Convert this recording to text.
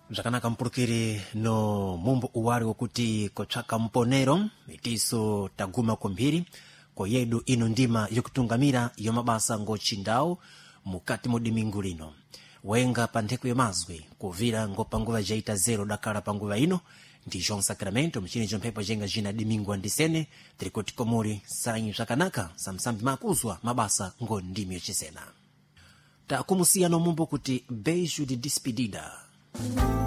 Zvakanaka mpulukiri no mumbo uwari wokuti kotsvaka mponero itiso taguma kumbiri koyedu ino ndima yokutungamira yomabasa ngochindawo mukati mudimingu lino wenga pa ntheko yomazwi kuvira ngopanguva jaita zero dakala panguva ino ndi João Sacramento mchini chomphepo jenga jina dimingu andisene trikoti komuri sanyi zvakanaka samsambi makuzwa mabasa ngo ndimi yochisena takumusiya no mumbo kuti beijo de despedida.